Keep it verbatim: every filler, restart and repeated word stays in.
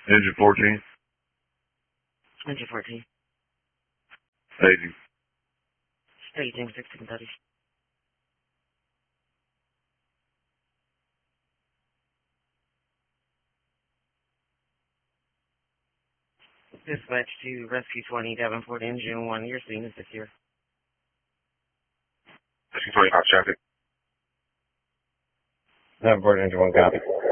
Engine fourteen. Engine fourteen. Staging. Staging sixteen thirty. Dispatch to Rescue twenty, Davenport Engine one. Your scene is secure. Rescue twenty, hot traffic. Davenport Engine one, copy.